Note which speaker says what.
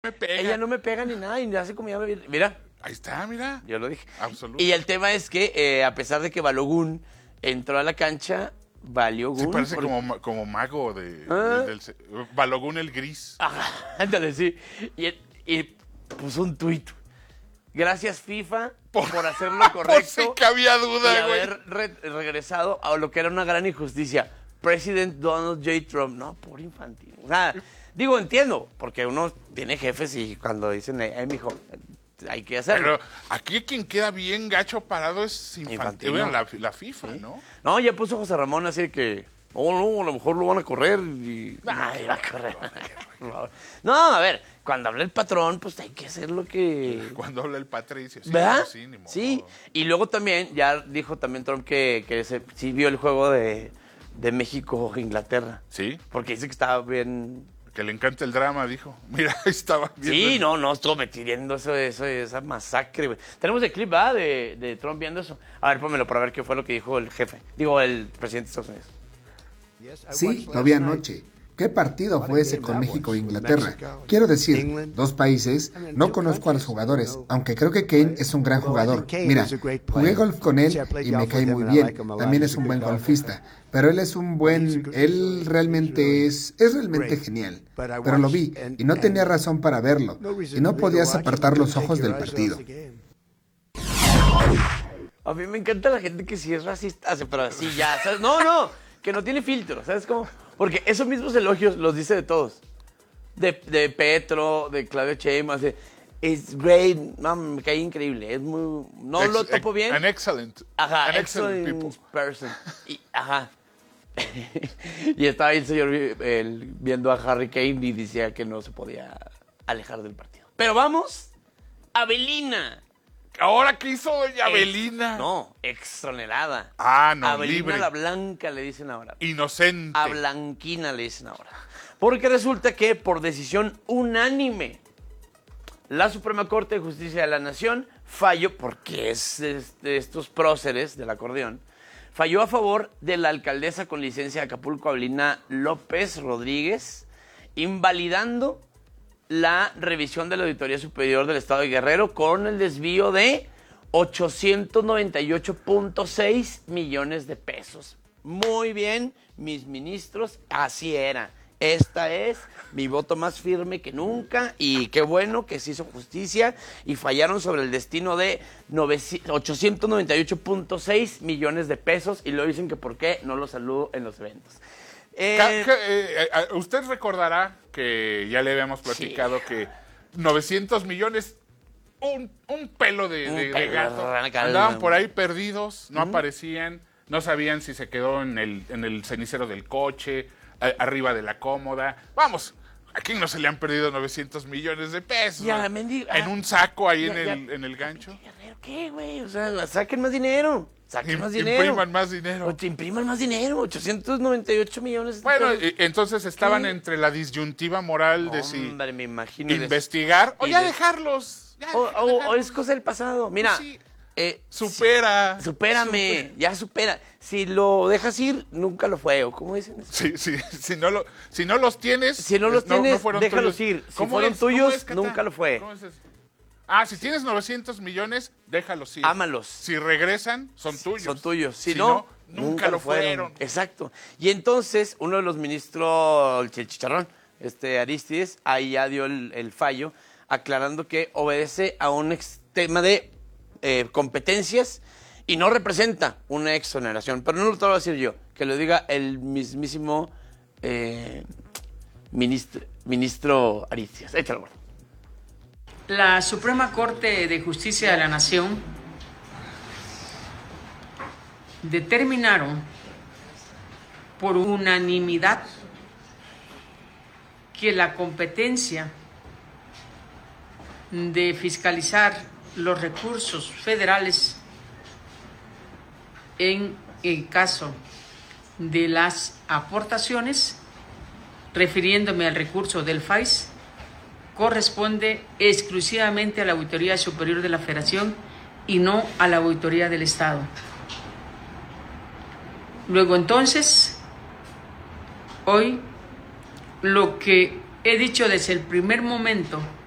Speaker 1: me pega.
Speaker 2: Ella no me pega ni nada y me hace como ya me... Mira.
Speaker 1: Ahí está, mira.
Speaker 2: Yo lo dije.
Speaker 1: Absoluto.
Speaker 2: Y el tema es que, a pesar de que Balogun entró a la cancha, valió
Speaker 1: Sí,
Speaker 2: Gun.
Speaker 1: parece como mago del Balogun el gris.
Speaker 2: Ajá, ándale, sí. Y puso un tuit. Gracias, FIFA, por hacer lo correcto.
Speaker 1: Por si que había duda,
Speaker 2: y
Speaker 1: güey.
Speaker 2: haber regresado a lo que era una gran injusticia. President Donald J. Trump. No, por infantil. O sea, digo, entiendo, porque uno tiene jefes y cuando dicen, mijo, hay que hacerlo.
Speaker 1: Pero aquí quien queda bien gacho parado es infantil. Bueno, la FIFA, ¿sí? ¿No?
Speaker 2: No, ya puso José Ramón así de que, no, a lo mejor lo van a correr y... Ay, va a correr. No, a ver, cuando habla el patrón, pues hay que hacer lo que...
Speaker 1: Cuando habla el Patricio, sí,
Speaker 2: ¿verdad?
Speaker 1: Sí, ni modo.
Speaker 2: Sí, y luego también, ya dijo también Trump que sí vio el juego de México-Inglaterra.
Speaker 1: ¿Sí?
Speaker 2: Porque dice que estaba bien...
Speaker 1: Que le encanta el drama, dijo. Mira, estaba viendo.
Speaker 2: Sí, no, estuvo metiendo esa masacre, güey. Tenemos el clip, ¿verdad? De Trump viendo eso. A ver, pónmelo para ver qué fue lo que dijo el jefe. Digo, el presidente de Estados Unidos.
Speaker 3: Sí, lo vi anoche. ¿Qué partido fue ese con México e Inglaterra? Quiero decir, dos países, no conozco a los jugadores, aunque creo que Kane es un gran jugador. Mira, jugué golf con él y me cae muy bien, también es un buen golfista, pero él realmente es realmente genial. Pero lo vi y no tenía razón para verlo, y no podías apartar los ojos del partido.
Speaker 2: A mí me encanta la gente que sí es racista, pero así ya, ¿sabes? No, que no tiene filtro, ¿sabes cómo? Porque esos mismos elogios los dice de todos. De Petro, de Claudio Sheinbaum, de it's great, me cae increíble, es muy... No lo topo bien.
Speaker 1: An excellent.
Speaker 2: Ajá,
Speaker 1: an excellent
Speaker 2: excellent person. Ajá. Y estaba ahí el señor viendo a Harry Kane y decía que no se podía alejar del partido. Pero vamos a Belina.
Speaker 1: ¿Ahora qué hizo doña Belina?
Speaker 2: No, exonerada.
Speaker 1: No,
Speaker 2: Abelina
Speaker 1: libre.
Speaker 2: la Blanca le dicen ahora.
Speaker 1: Inocente.
Speaker 2: A Blanquina le dicen ahora. Porque resulta que por decisión unánime, la Suprema Corte de Justicia de la Nación falló, porque es de estos próceres del acordeón, falló a favor de la alcaldesa con licencia de Acapulco, Abelina López Rodríguez, invalidando la revisión de la Auditoría Superior del Estado de Guerrero con el desvío de 898.6 millones de pesos. Muy bien, mis ministros, así era. Esta es mi voto más firme que nunca y qué bueno que se hizo justicia y fallaron sobre el destino de 898.6 millones de pesos y lo dicen que por qué no los saludo en los eventos.
Speaker 1: Usted recordará que ya le habíamos platicado que 900 millones, un pelo de gato, andaban por ahí perdidos, no aparecían, no sabían si se quedó en el cenicero del coche, arriba de la cómoda. Vamos, ¿a quién no se le han perdido 900 millones de pesos?
Speaker 2: Ya,
Speaker 1: en un saco ahí en el gancho.
Speaker 2: ¿Qué, güey? O sea, saquen más dinero.
Speaker 1: Impriman más dinero.
Speaker 2: Impriman más dinero, 898 millones.
Speaker 1: Bueno, entonces estaban entre la disyuntiva moral de si
Speaker 2: me imagino
Speaker 1: investigar o ya dejarlos.
Speaker 2: O es cosa del pasado. Mira,
Speaker 1: sí. Supérame,
Speaker 2: ya supera. Si lo dejas ir, nunca lo fue. ¿O cómo dicen eso?
Speaker 1: Sí, si no los tienes,
Speaker 2: no fueron déjalos
Speaker 1: tuyos.
Speaker 2: Ir. Si fueron tuyos, nunca lo fue.
Speaker 1: ¿Cómo es eso? Si tienes 900 millones, déjalos ir.
Speaker 2: Ámalos.
Speaker 1: Si regresan, son tuyos.
Speaker 2: Son tuyos. Si
Speaker 1: no, nunca lo fueron.
Speaker 2: Exacto. Y entonces, uno de los ministros, el chicharrón, Aristides, ahí ya dio el fallo, aclarando que obedece a un tema de competencias y no representa una exoneración. Pero no lo voy a decir yo, que lo diga el mismísimo ministro Aristides. Échalo, bueno.
Speaker 4: La Suprema Corte de Justicia de la Nación determinaron por unanimidad que la competencia de fiscalizar los recursos federales en el caso de las aportaciones, refiriéndome al recurso del FAIS, corresponde exclusivamente a la Auditoría Superior de la Federación y no a la Auditoría del Estado. Luego entonces, hoy lo que he dicho desde el primer momento